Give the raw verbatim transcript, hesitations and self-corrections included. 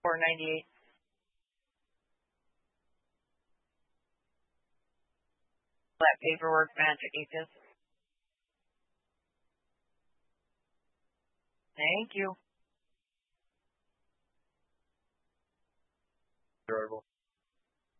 four ninety-eight. That paperwork match APIS. Thank you.